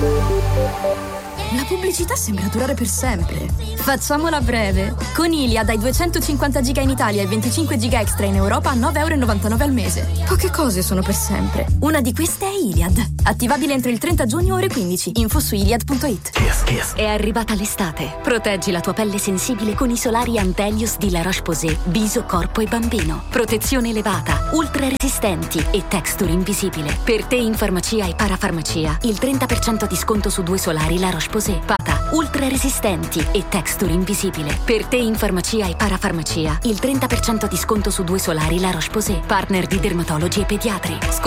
La pubblicità sembra durare per sempre. Facciamola breve. Con Iliad hai 250 giga in Italia e 25 giga extra in Europa a €9,99 al mese. Poche cose sono per sempre. Una di queste è Iliad. Attivabile entro il 30 giugno ore 15. Info su iliad.it. È arrivata l'estate. Proteggi la tua pelle sensibile con i solari Antelius di La Roche-Posay. Viso, corpo e bambino. Protezione elevata, ultra resistenti e texture invisibile. Per te in farmacia e parafarmacia. Il 30% di sconto su 2 solari La Roche-Posay. Pata, ultra resistenti e texture invisibile. Per te in farmacia e parafarmacia. Il 30% di sconto su 2 solari La Roche-Posay. Partner di dermatologi e pediatri.